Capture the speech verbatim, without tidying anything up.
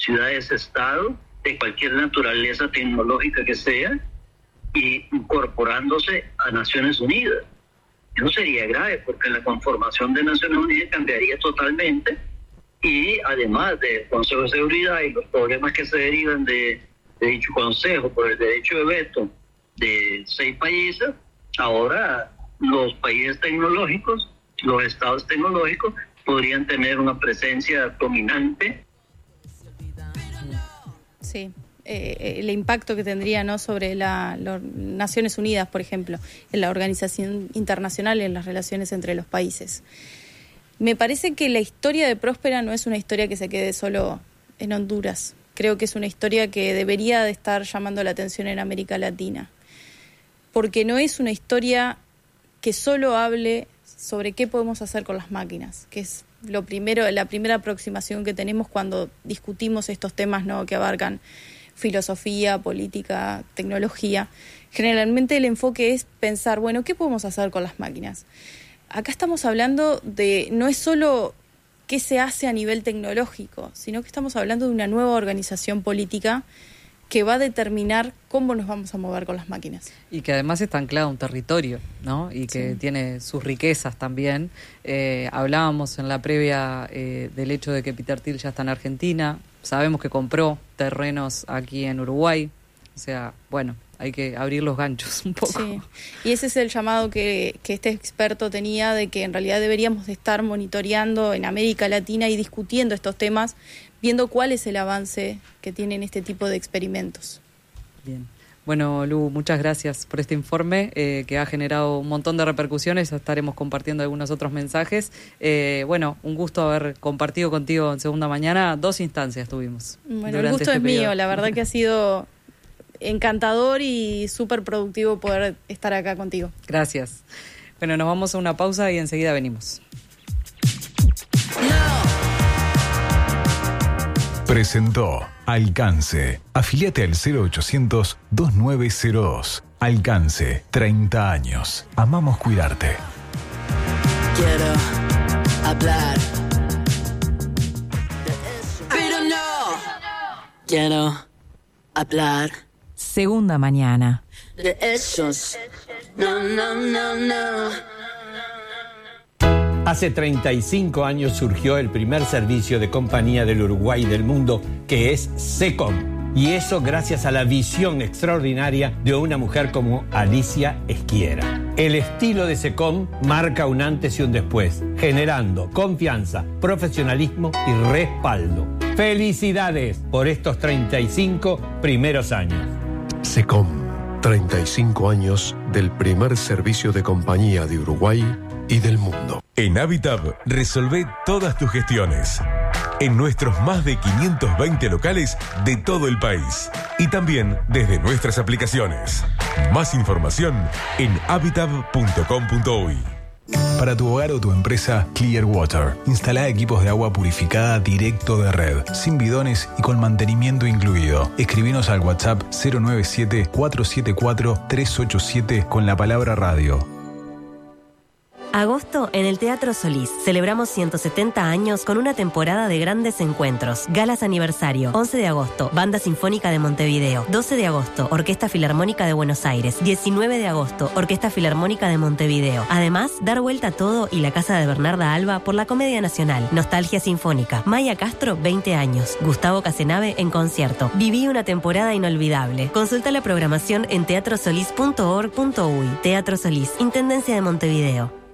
ciudades-estado, de cualquier naturaleza tecnológica que sea, y incorporándose a Naciones Unidas. Eso sería grave, porque la conformación de Naciones Unidas cambiaría totalmente, y además del Consejo de Seguridad y los problemas que se derivan de, de dicho Consejo por el derecho de veto de seis países, ahora los países tecnológicos, los estados tecnológicos, podrían tener una presencia dominante. Sí, eh, el impacto que tendría, ¿no?, sobre la, las Naciones Unidas, por ejemplo, en la organización internacional, en las relaciones entre los países. Me parece que la historia de Próspera no es una historia que se quede solo en Honduras. Creo que es una historia que debería de estar llamando la atención en América Latina, porque no es una historia que solo hable sobre qué podemos hacer con las máquinas, que es lo primero, la primera aproximación que tenemos cuando discutimos estos temas, ¿no?, que abarcan filosofía, política, tecnología. Generalmente el enfoque es pensar, bueno, ¿qué podemos hacer con las máquinas? Acá estamos hablando de, no es solo qué se hace a nivel tecnológico, sino que estamos hablando de una nueva organización política que va a determinar cómo nos vamos a mover con las máquinas. Y que además está anclado a un territorio, ¿no? Y que sí, tiene sus riquezas también. Eh, hablábamos en la previa eh, del hecho de que Peter Thiel ya está en Argentina. Sabemos que compró terrenos aquí en Uruguay. O sea, bueno, hay que abrir los ganchos un poco. Sí, y ese es el llamado que, que este experto tenía, de que en realidad deberíamos de estar monitoreando en América Latina y discutiendo estos temas, viendo cuál es el avance que tienen este tipo de experimentos. Bien. Bueno, Lu, muchas gracias por este informe eh, que ha generado un montón de repercusiones. Estaremos compartiendo algunos otros mensajes. Eh, bueno, un gusto haber compartido contigo en Segunda Mañana. Dos instancias tuvimos. Bueno, el gusto este es periodo. mío. La verdad que ha sido encantador y súper productivo poder estar acá contigo. Gracias. Bueno, nos vamos a una pausa y enseguida venimos. Presentó Alcance. Afiliate al cero ochocientos, veintinueve cero dos. Alcance, treinta años. Amamos cuidarte. Quiero hablar. Pero no. Quiero hablar. Segunda Mañana. De esos. No, no, no, no. Hace treinta y cinco años surgió el primer servicio de compañía del Uruguay y del mundo, que es SECOM. Y eso gracias a la visión extraordinaria de una mujer como Alicia Esquiera. El estilo de SECOM marca un antes y un después, generando confianza, profesionalismo y respaldo. ¡Felicidades por estos treinta y cinco primeros años! SECOM, treinta y cinco años del primer servicio de compañía de Uruguay y del mundo. En Habitab resolvé todas tus gestiones en nuestros más de quinientos veinte locales de todo el país y también desde nuestras aplicaciones. Más información en habitab punto com punto uy. Para tu hogar o tu empresa, Clearwater. Instala equipos de agua purificada directo de red, sin bidones y con mantenimiento incluido. Escribinos al WhatsApp cero nueve siete, cuatro siete cuatro, tres ocho siete con la palabra radio. Agosto en el Teatro Solís. Celebramos ciento setenta años con una temporada de grandes encuentros. Galas aniversario. once de agosto, Banda Sinfónica de Montevideo. doce de agosto, Orquesta Filarmónica de Buenos Aires. diecinueve de agosto, Orquesta Filarmónica de Montevideo. Además, dar vuelta a todo y la casa de Bernarda Alba por la Comedia Nacional. Nostalgia Sinfónica. Maya Castro, veinte años. Gustavo Casenave en concierto. Viví una temporada inolvidable. Consulta la programación en teatro solís punto org punto uy. Teatro Solís, Intendencia de Montevideo.